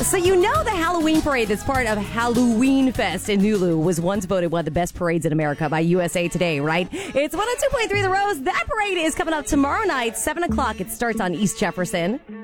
So you know the Halloween parade that's part of Halloween Fest in Hulu was once voted one of the best parades in America by USA Today, right? It's 102.3 The Rose. That parade is coming up tomorrow night, 7 o'clock. It starts on East Jefferson.